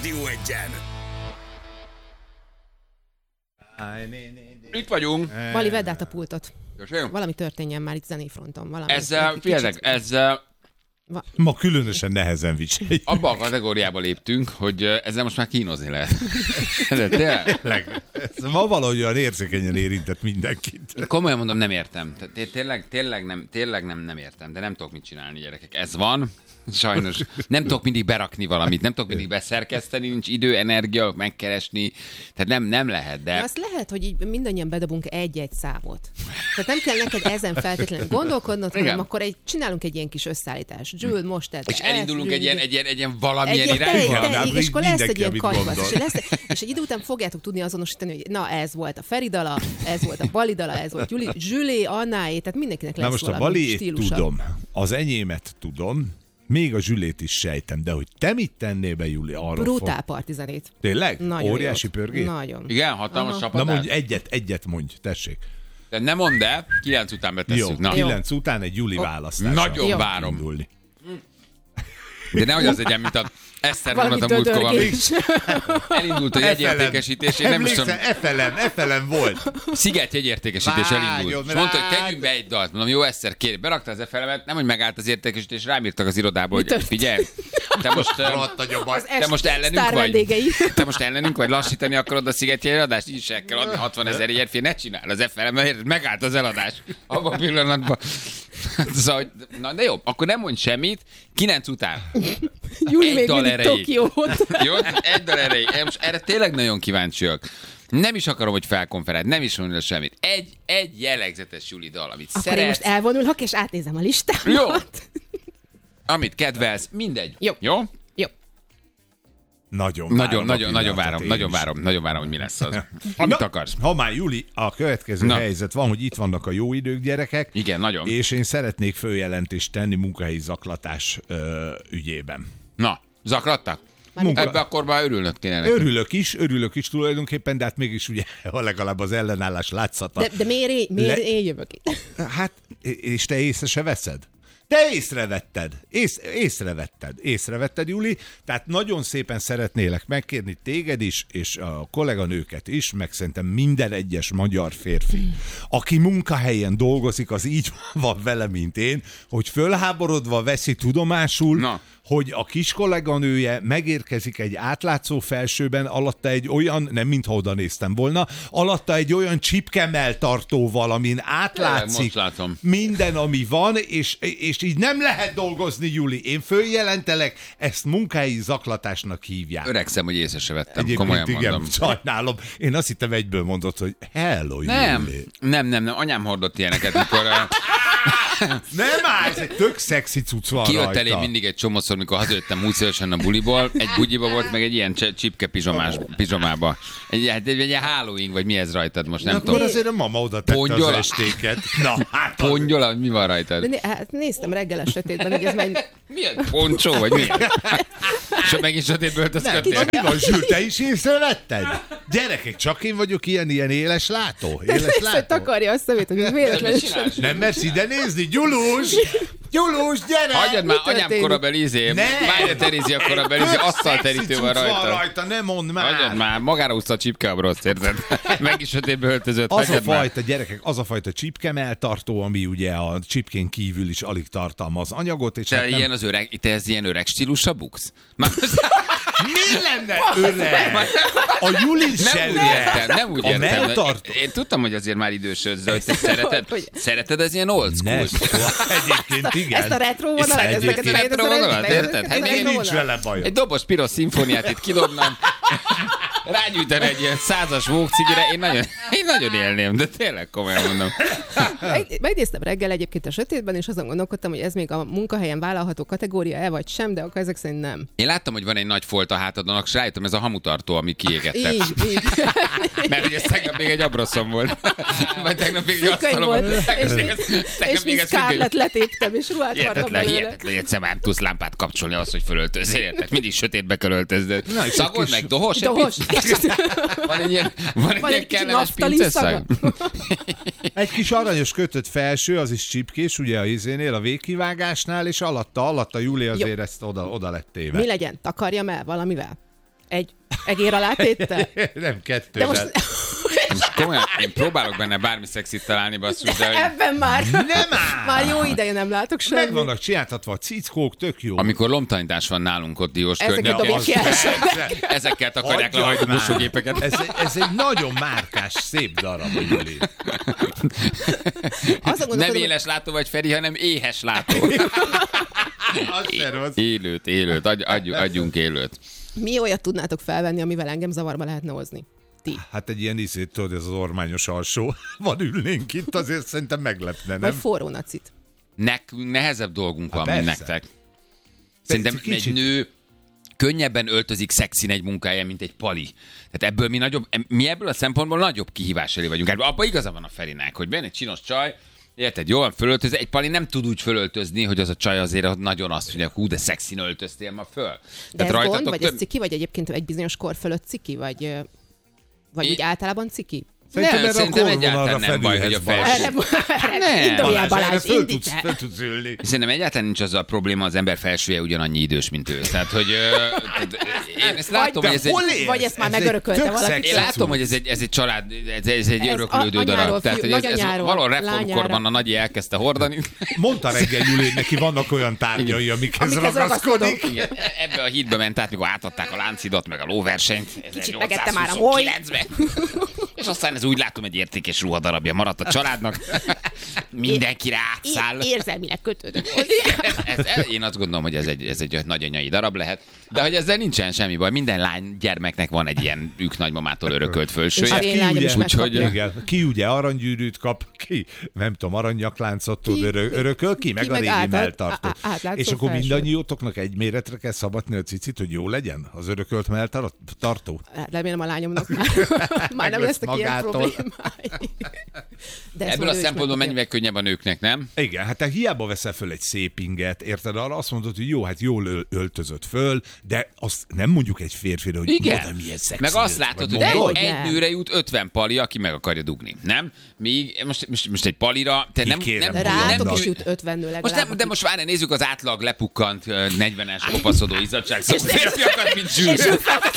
Rádió Egyen. Itt vagyunk. Bali, vedd át a pultot. Köszönöm. Valami történjen már itt zenéfronton. Valami. Ezzel, figyeljetek, ezzel Ma különösen nehezen viseljük. abba a kategóriába léptünk, hogy ezzel most már kínozni lehet. De tényleg, Ma valahogy olyan érzékenyen érintett mindenkit. komolyan mondom, nem értem. Tényleg nem értem, de nem tudok mit csinálni, gyerekek. Ez van. Sajnos nem tudok mindig berakni valamit, nem tudok mindig beszerkeszteni, nincs idő, energia, megkeresni, tehát nem lehet, de... Azt lehet, hogy így mindannyian bedobunk egy-egy számot. Tehát nem kell neked ezen feltétlenül gondolkodnod, hanem akkor csinálunk egy ilyen kis összeállítást. Jules, most ez. És elindulunk egy ilyen valamilyen irányba. És akkor lesz egy ilyen Mindenki, amit kanyvasz. És egy idő után fogjátok tudni azonosítani, hogy na, ez volt a Feri dala, ez volt a Bali dala, ez volt Zsülé, Annáé, tehát mindenkinek lesz Na most a valami Baliét stílusa. tudom, az enyémet tudom, még a Zsülét is sejtem, de hogy te mit tennél be, Juli, arról Brutál partizenét. Tényleg? Nagyon Óriási jót. pörgés? Nagyon. Igen, hatalmas Aha. Na csapatás. mondj egyet mondj, tessék. De nem mondd el, 9 után Jó, betesszük. Na. 9 után egy Juli választás. Nagyon Jó. várom. Indulni. De nehogy az legyen, mint a Eszter Valami mondott a múltkor, ami dödörgés. elindult a jegyértékesítés, én nem is tudom, Efelem volt. Sziget jegyértékesítés elindult. És mondta, hogy vágjon. tegyünk be egy dalt. Mondom, jó, Eszter, kérj, berakta az FLM-et, nem, hogy megállt az értékesítés, rám írtak az irodából, hogy történt? figyelj, te most, te most ellenünk sztár vagy? vendégei. Te most ellenünk vagy? Lassítani akarod a Sziget jegyadást? Így se kell adni 60 000 jegyet, ne csinál az FLM-et, megállt az eladás. Abban a pillanatban. Szóval, na de jó, akkor nem mondj semmit, 9 után. Júli Egy még dal mindig erejéig. Tokiót. Jó, egy dal erejéig. Most erre tényleg nagyon kíváncsiak. Nem is akarom, hogy felkonferáld, nem is mondja semmit. Egy jellegzetes Juli dal, amit Akkor én most szeretsz, elvonulok, és átnézem a listámat. Jó. amit kedvelsz, mindegy. Jó. Jó? Jó. Nagyon várom, hogy mi lesz az. Amit akarsz. Ha már Juli, a következő Na. helyzet van, hogy itt vannak a jó idők, gyerekek. Igen, nagyon. És én szeretnék följelentést tenni munkahelyi zaklatás ügyében. Na, zaklattak? Munka- Ebbe akkor már örülnöd kéne neki. Örülök is tulajdonképpen, de hát mégis ugye legalább az ellenállás látszata. De miért én jövök itt? Hát, és te észre se veszed? Te észrevetted, Juli, tehát nagyon szépen szeretnélek megkérni téged is, és a kolléganőket is, meg szerintem minden egyes magyar férfi, aki munkahelyen dolgozik, az így van vele, mint én, hogy fölháborodva veszi tudomásul, Na. hogy a kis kolléganője megérkezik egy átlátszó felsőben, alatta egy olyan, nem mintha oda néztem volna, alatta egy olyan csipkemeltartóval, amin átlátszik most látom. minden, ami van, és így nem lehet dolgozni, Juli. Én följelentelek, ezt munkahelyi zaklatásnak hívják. Öregszem, hogy észre se vettem, komolyan igen, mondom. sajnálom. Én azt hittem egyből mondott, hogy hello, Juli. Nem, anyám hordott ilyeneket, mikor Nem áll, ez egy tök szexi cucc van kijött rajta. elé mindig egy csomószor, mikor hazajöttem múltszorosan a buliból, egy bugyiba volt, meg egy ilyen csipke pizsomába. Egy ilyen Halloween, vagy mi ez rajtad most, nem Akkor tudom. azért a mama oda tette Pongyola? az estéket. Na, hát Pongyola, hogy mi van rajtad? Hát néztem reggel a sötétben, hogy ez megy. Milyen poncsó, vagy mi? És megint sötétből öltözködtél? mi van, Zsül, te is észrevetted? Gyerekek, csak én vagyok ilyen éles látó? Éles Ezt látó? takarja a szemét, hogy ez véletlenül sem. Nem mersz ide nézni? Gyulus, gyere! Hagyjad már, Mi anyám történik? korabeli Májra Terézia korabeli asszaterítő van rajta. ne mondd már. Hagyjad már, magára úszta a csipkeabroszt, érted? Meg is sötétbe öltözött, Az a hagyjad már. fajta, gyerekek, az a fajta csipkemeltartó, ami ugye a csipkén kívül is alig tartalmaz anyagot, és Te hát nem... ilyen az öreg, te ez ilyen öreg stílusra buksz? Már Mi lenne öreg? A Juli sem nem úgy A értem. melltartó. Én tudtam, hogy azért már idősödsz, de hogy te szereted. Szereted ez ilyen old school? Ne, egyébként igen. Ezt a retro vonalat, Egyébként ezeket a retro vonalat, érted? Hát Nekem nincs vele bajom. Egy dobos piros szimfóniát itt kidobnám, rágyújtani egy ilyen 100-as vókcigire, én nagyon élném, de tényleg komolyan mondom. Megnéztem reggel egyébként a sötétben, és azon gondolkodtam, hogy ez még a munkahelyen vállalható kategória-e vagy sem, de akkor ezek szerint nem. Én láttam, hogy van egy nagy folt a hátadon, és rájöttem, ez a hamutartó, ami kiégette. Így. Mert ugye ez tegnap még egy abroszom volt. Vagy tegnap még egy Függöny asztalom volt, Tegnap és mi Scarlett letéptem, és ruhát vartam belőle. Hihetetlen, egyszer már tudsz lámpát kapcsolni ahhoz, hogy fölöltözzél, érted? Mindig sötétbe kell öltözni. Szagod meg, dohos? Dohos. Van egy ilyen egy kicsi kellemes naftali pinceszag? Egy kis aranyos kötött felső, az is csipkés, ugye a izénél, a végkivágásnál, és alatta Júli azért ezt oda lett téve. Mi legyen? Takarjam el valamivel? Egy egér alá téttel? Nem, kettő. De most... Most komolyan, én próbálok benne bármi szexit találni, basszus, de... Ebben már. Nem áll! Már jó ideje nem látok semmit. Meg vannak csináltatva a cickók, tök jó. Amikor lomtanítás van nálunk ott Diós Ezeket környékén, dobjuk ki elsőnek. ezekkel takarják le a Hagyjad hajtómosógépeket. Ez egy nagyon márkás, szép darab, Juli. Nem éles látó vagy, Feri, hanem éhes látó. Az se rossz. Élőt, adjunk élőt. Mi olyat tudnátok felvenni, amivel engem zavarba lehetne hozni? Ti. Hát egy ilyen tudod, ez az ormányos alsó. Van ülnénk itt, azért szerintem meglepne, Vagy nem? forró nacit. Nekünk nehezebb dolgunk van, mint persze. nektek. Szerintem Kicsit. egy nő könnyebben öltözik szexin egy munkája, mint egy pali. Tehát mi ebből a szempontból nagyobb kihívás elé vagyunk. Abban igaza van a Ferinek, hogy benne egy csinos csaj, érted, jól fölöltözni. Egy pali nem tud úgy fölöltözni, hogy az a csaj azért nagyon azt mondja, hú, de szexin öltöztél ma föl. De ez gond, vagy több... ez ciki, vagy egyébként egy bizonyos kor fölött ciki, vagy úgy általában ciki? Szerintem egyáltalán nem baj, hogy a felső... Induljál Balázs, indíts el. Föl tudsz ülni. Szerintem egyáltalán nincs az a probléma, az ember felsője ugyanannyi idős, mint ő. Tehát, hogy én ezt látom, hogy ez egy... Vagy ezt már megörökölte valaki. Én látom, hogy ez egy család, ez egy öröklődő darab. Tehát, hogy ez valahol reformkorban a nagyi elkezdte hordani. Mondta reggel Juli, hogy neki vannak olyan tárgyai, amikhez ragaszkodik. Igen, ebbe a hídbe ment át, mikor átadták a láncidat, meg a lóversenyt. Kicsit megette már a moly. 1829-ben. És aztán ez úgy látom, egy értékes ruhadarabja maradt a családnak. Mindenkire átszáll. Érzelmileg kötődött. Én azt gondolom, hogy ez egy nagyanyai darab lehet, de hogy ezzel nincsen semmi baj. Minden lány gyermeknek van egy ilyen nagymamától örökölt fölsője. És én lányom is megkapja. Igen, ki ugye aranygyűrűt kap, ki nem tudom, aranynyakláncot tud örököl, ki meg a régi melltartó. És akkor mindannyiótoknak egy méretre kell szabadni a cicit, hogy jó legyen az örökölt melltartó? Remélem a lányomnak már nem lesznek ilyen problémái. Ebből a szempontból mennyivel könnyebb a nőknek, nem? Igen, hát te hiába veszel föl egy szép inget, érted? Arra azt mondod, hogy jó, hát jól öltözött föl, de azt nem mondjuk egy férfire, hogy igen. Milyen szexi. Meg azt látod, hogy egy nőre jut 50 pali, aki meg akarja dugni, nem? Míg most egy palira, te nem rátok is jut 50 nő legalább. De most várj, nézzük az átlag lepukkant 40-es kopaszodó izzadságszagú férfiakat, mint Zsűl.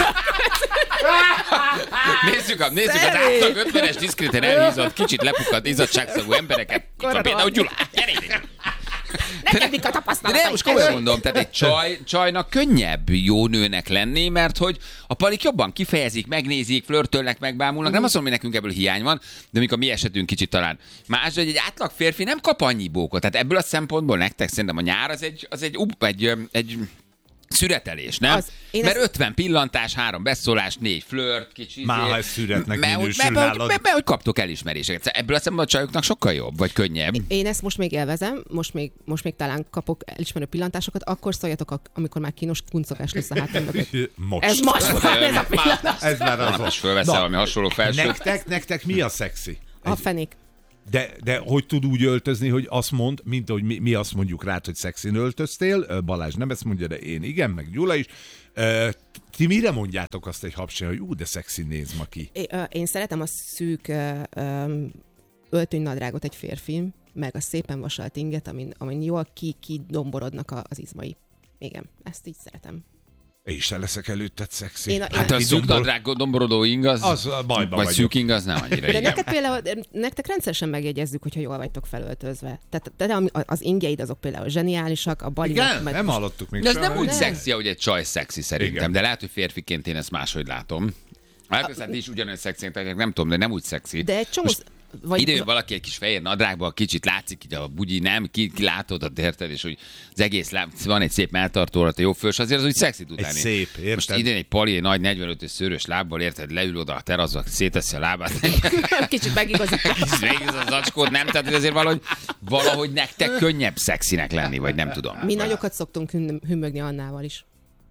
Nézzük az átlag 50-es diszkréten elhízott, kicsit lepukkant izzadságszagú embereket. Itt van például Gyula. Gyere ide! Neked mik a tapasztalatai? De most komolyan mondom, tehát egy csajnak könnyebb jó nőnek lenni, mert hogy a palik jobban kifejezik, megnézik, flörtölnek, megbámulnak. Nem azt mondom, hogy nekünk ebből hiány van, de mikor mi esetünk kicsit talán más, hogy egy átlag férfi nem kap annyi bókot. Tehát ebből a szempontból nektek szerintem a nyár az egy szüretelés, nem? Mert 50 pillantás, 3 beszólás, 4 flört, kicsit. Már ha ez szüretnek minősül nálad. Mert hogy kaptok elismeréseket. Ebből a szemben a csajoknak sokkal jobb, vagy könnyebb. Én ezt most még élvezem, most még talán kapok elismerő pillantásokat, akkor szóljatok, amikor már kínos kuncogás lesz a hátam mögött. Ez most van, ez a pillanat. Ez már az. És fölveszel valami hasonló felsőt. Nektek mi a szexi? A fenék. De hogy tud úgy öltözni, hogy azt mond, mint hogy mi azt mondjuk rád, hogy szexin öltöztél, Balázs nem ezt mondja, de én igen, meg Gyula is. Ti mire mondjátok azt egy habsén, hogy de szexin néz ma ki? Én szeretem a szűk öltönynadrágot egy férfi, meg a szépen vasalt inget, amin jól kidomborodnak az izmai. Igen, ezt így szeretem. Én sem leszek előtted szexi. Hát a szűk nadrág domborodó ing az bajba vagy szűk ing az nem annyira. De nektek rendszeresen megjegyezzük, hogyha jól vagytok felöltözve. Tehát az ingjeid azok például zseniálisak, a balinak... Igen, nem hallottuk még. De ez nem úgy szexi, hogy egy csaj szexi szerintem, igen. De lehet, hogy férfiként én ezt máshogy látom. Hát is ugyanolyan szexi, nem tudom, de nem úgy szexi. De egy csomó... Idejön valaki egy kis fehér nadrágban, kicsit látszik, így a bugyi nem, ki látod, érted, és hogy az egész van egy szép melltartó alatt, a jó fős, azért az úgy szexi tud lenni. Szép, érted? Most idén egy pali, egy nagy 45-ös szőrös lábbal, érted, leül oda a teraszba, széteszi a lábát. Kicsit megigazít. Kicsit megigazít az acskót, nem? Tehát azért valahogy nektek könnyebb szexinek lenni, vagy nem tudom. Mi nagyokat szoktunk hümmögni Annával is,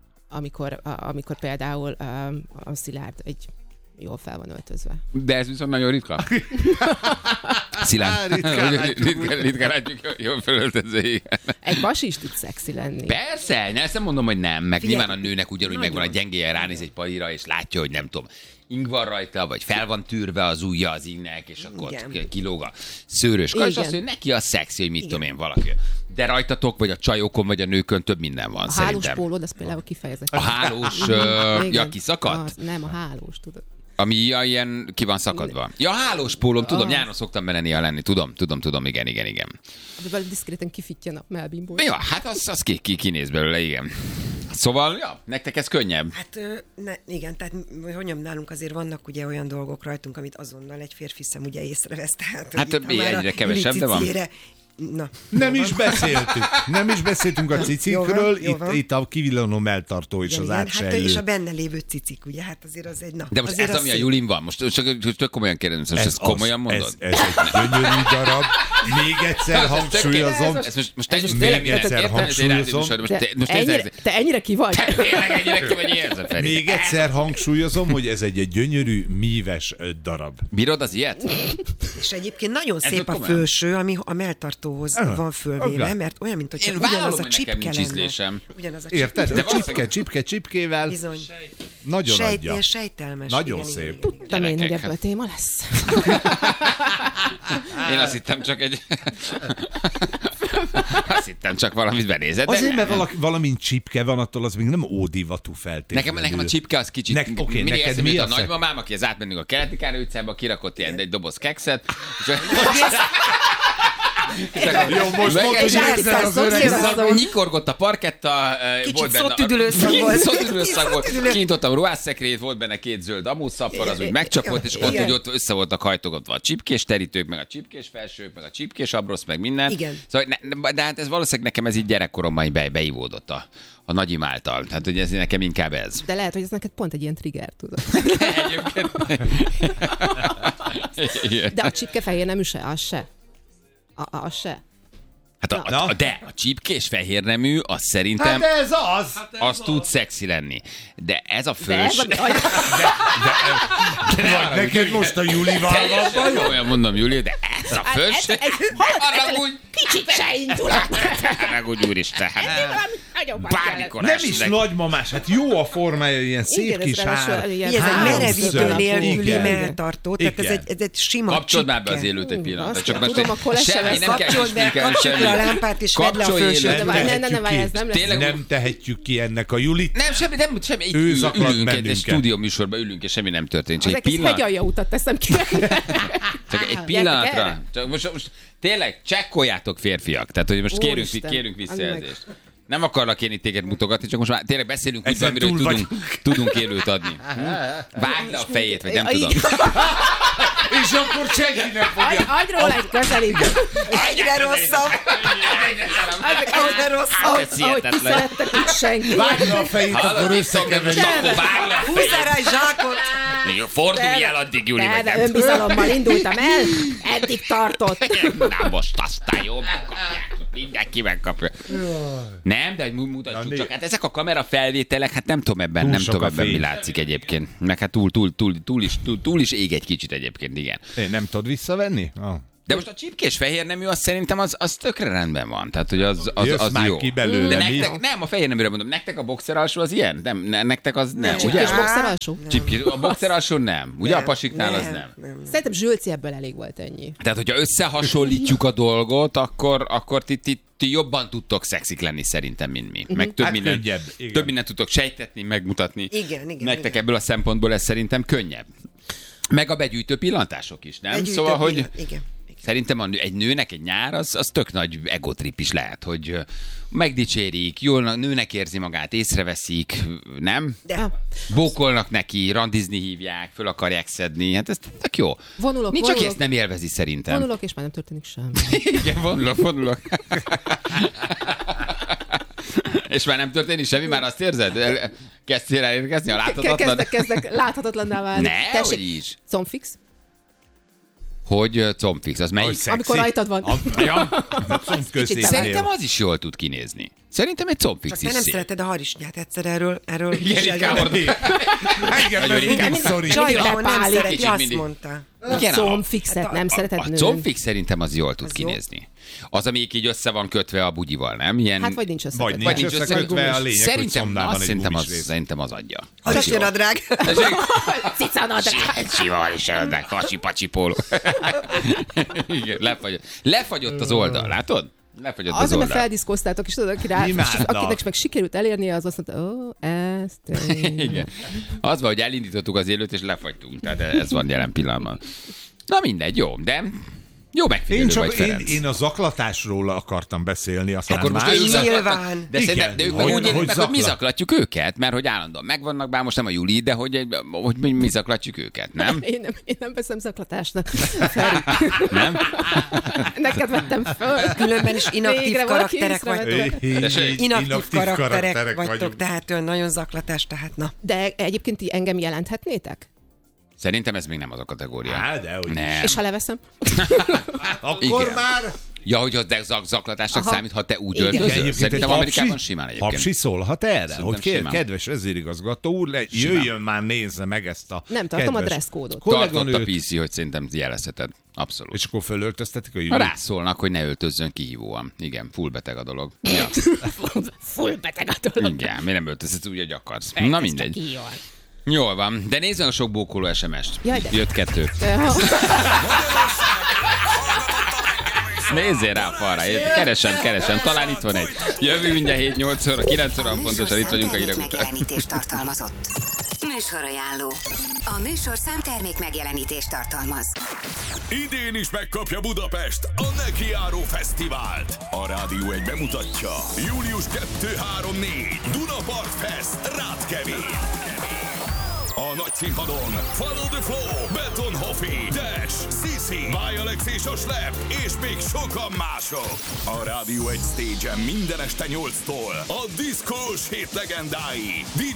amikor például a Szilárd egy jól fel van öltözve. De ez viszont nagyon ritka. Szilárd. Ritkán látjuk, jól felöltözve, igen. Egy basi is tud szexi lenni. Persze, ezt nem mondom, hogy nem. Meg nyilván a nőnek ugyanúgy megvan a gyengéje, ránéz egy palira, és látja, hogy nem tudom, ing van rajta, vagy fel van tűrve az ujja az ingnek, és akkor kilóg a szőrös kar, és azt mondja, neki a szexi, hogy mit tudom én valaki. De rajtatok, vagy a csajokon, vagy a nőkön több minden van, A szerintem. hálós pólód, az például kifejezetten. A hálós, ja, kiszakadt? Nem, a hálós, tudod. Ami ilyen ki van szakadva. Ja, hálós pólom, tudom, nyáron szoktam bele néha lenni. Tudom, igen. Amivel diszkréten kifittyen a melbimból. Ja, hát az kinéz belőle, igen. Szóval, ja, nektek ez könnyebb. Hát igen, tehát hogy nálunk azért vannak ugye olyan dolgok rajtunk, amit azonnal egy férfi szem ugye észrevesz. Tehát, Hát egyre kevesebb, de van. Na, Nem is beszéltünk a cicikről, itt a kivillanó melltartó és az átsejlő. Hát és a benne lévő cicik, ugye, hát azért az egy De most ez, ami a Julin van, most csak komolyan kérdezem, most ezt komolyan mondod? Ez egy gyönyörű darab, még egyszer hangsúlyozom. Te ennyire ki vagy? Még egyszer hangsúlyozom, hogy ez egy gyönyörű, míves darab. Bírod az ilyet? És egyébként nagyon szép a felső, ami a melltartóhoz van fölvéve, mert olyan, mint hogy ugyanaz a csipke lenne. Érted? Csipkével. Bizony. Nagyon adja. Sejtelmes. Nagyon szép. Tudtam én, hogy ebből téma lesz. Én azt hittem csak valamit benézed. Azért, mert valamint csipke van, attól az még nem ódivatú feltétlenül. Nekem a csipke az kicsit. Neked mi a nagymamám, aki az átmennünk a Keleti Károly utcába, kirakott ilyen egy doboz kekszet. Jó, most mondod, hogy nyikorgott a parketta, volt benne szótüdülőszag volt, kinyitottam a ruhásszekrélyét, volt benne 2 zöld amúszappal, az úgy megcsapott, és ott össze voltak hajtogatva a csipkés terítők, meg a csipkés felsők, meg a csipkés abrosz, meg minden. Igen. Szóval, de hát ez valószínűleg nekem ez így gyerekkoromban beivódott a nagyim által. Tehát, hogy ez nekem inkább ez. De lehet, hogy ez neked pont egy ilyen trigger, tudod. De a csipke fehér nemű se, az se. Az se. Hát a csipkés fehérnemű, az szerintem... Hát ez az! Az tud szexi lenni. De ez a fős... Neked most a Julival van baj? Olyan mondom, Juli, de ez a fős... Kicsit se indulat. Haragudj, úristen. Bármikor nem is nagymamás, hát jó a formája, ilyen szép kis hár. Ez egy merevítő nélküli melltartó, tehát ez egy sima kapcsold már be az élőt egy pillanatra. Csak most kapcsold be a lámpát és vedd le a felsőt. Nem tehetjük ki ennek a Julit. Nem, semmi. Ő zaklat ülünk, egy bennünket. stúdió műsorban ülünk, és semmi nem történt. Csak egy Ezek pillanat. hegyalja utat teszem ki. Csak egy pillanatra. Most tényleg csekkoljátok, férfiak. Tehát, hogy most kérünk visszajelzést. Nem akarlak én itt téged mutogatni, csak most már tényleg beszélünk úgy, amiről tudunk élőt adni. Vágd le a fejét, vagy nem tudom. És akkor senki nem fogja. Adj róla egy közelít. Egyre rosszabb. Egyre rosszabb. Ahogy kiszerettek, hogy senki. Vágd le a fejét, akkor összekeverik. Húzzál rá egy zsákot. Fordulj el addig, Juli, vagy De nem. önbizalommal indultam el, eddig tartott. Na most aztán jó, mindenki megkapja. Nem, de mutassuk csak. Hát ezek a kamera felvételek, hát nem tudom ebben mi látszik egyébként. Meg hát túl is ég egy kicsit egyébként, igen. Nem tudod visszavenni? De most a csipkés fehérnemű, az szerintem az tökre rendben van. Tehát, hogy az jó. Ki belőle, de nektek, nem, a fehérneműre mondom, nektek a boxer alsó az ilyen? Nem, nektek az nem, ugye? Csipkés boxer alsó? A boxer alsó nem. Ugye a pasiknál az nem. Szerintem Zsülci ebből elég volt ennyi. Tehát, hogyha összehasonlítjuk a dolgot, akkor ti jobban tudtok szexik lenni szerintem, mint mi. Meg több mindent tudtok sejtetni, megmutatni. Igen. Nektek ebből a szempontból ez szerintem könnyebb. Meg a begyűjtő pillantások is, nem? Szóval, hogy... Igen. Szerintem egy nőnek egy nyár, az tök nagy egotrip is lehet, hogy megdicsérik, jól nőnek érzi magát, észreveszik, nem? De. Bókolnak neki, randizni hívják, föl akarják szedni, hát ez tök jó. Vonulok. Csak ezt nem élvezi szerintem. Vonulok, és már nem történik semmi. Igen, vonulok. És már nem történik semmi, már azt érzed? Kezdtél elérkezni a láthatatlan? Kezdek láthatatlanná válni. Ne, hogy is. Combfix? Hogy combfix, az melyik? Amikor rajtad van. Szerintem az is jól tud kinézni. Szerintem egy combfix is szép. Nem szereted a harisnyát egyszer erről. Csajban nem szereti, azt mondta. A combfixet nem szereted nőn. A combfix szerintem az jól tud kinézni. Az, amelyik így össze van kötve a bugyival, nem? Ilyen... Hát vagy nincs összekötve. Vagy nincs összekötve a lényeg, hogy szomnában egy gumisrész. Szerintem az adja. Hasisnadrág. Cicanadrág. Sima hasisnadrág, hasi-pacsi póló. Lefagyott az oldal, látod? Lefagyott az oldal. Azért, feldiszkoztátok, és tudod, akinek meg sikerült elérnie, az azt mondta, ezt... Igen. Az van, hogy elindítottuk az élőt, és lefagytunk. Tehát ez van jelen pillanatban. Na mindegy, jó, de... Jó megfigyelő vagy, Ferenc. Én a zaklatásról akartam beszélni, aztán akkor most nyilván. De ők meg úgy érnek, hogy mi zaklatjuk őket, mert hogy állandóan megvannak, bár most nem a Juli, de hogy mi zaklatjuk őket, nem? Én nem veszem zaklatásnak. Nem? Neked vettem föl. Különben is inaktív karakterek vagytok. Inaktív karakterek vagytok, tehát nagyon zaklatás, tehát na. De egyébként engem jelenthetnétek? Szerintem ez még nem az a kategória. Nem. És ha leveszem? Akkor igen. már... Ja, hogy az zaklatásnak számít, ha te úgy öltözöl. Szerintem Amerikában simán egyébként. Hapsi szólhat erre, hogy kedves vezérigazgató úr, jöjjön már, nézze meg ezt a nem tartom a dresszkódot. Tartott a PC, hogy szerintem jelezheted. Abszolút. És akkor fölöltöztetik a Júli? Rászólnak, hogy ne öltözzön kihívóan. Igen, full beteg a dolog. Ja. Full beteg a dolog. Igen, miért nem öltözhetsz úgy, hogy akarsz. Na mindegy. Jól van, de nézzen a sok bókoló SMS-t. Jött 2. Nézzél rá a falra, keresem, talán itt van egy. Jövő mindjárt 7-8 óra, 9 óra pontosan itt vagyunk a hírek után. Műsorajánló. A műsor számtermék megjelenítést tartalmaz. Idén is megkapja Budapest a Nekiáró Fesztivált. A Rádió 1 bemutatja. Július 2-3-4 Dunapart Fest, Rátkevén. A nagy színpadon Follow the Flow, Betonhoffi, Dash, Sisi, Vajalex és a Slep, és még sokan mások. A Rádió 1 stage-en minden este 8-tól a diszkós hét legendái, DJ